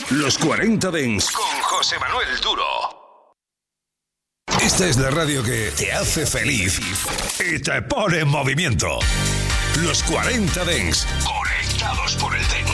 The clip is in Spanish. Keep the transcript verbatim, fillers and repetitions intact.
Los cuarenta Dance con José Manuel Duro. Esta es la radio que te hace feliz y te pone en movimiento. Los cuarenta Dance, conectados por el dance.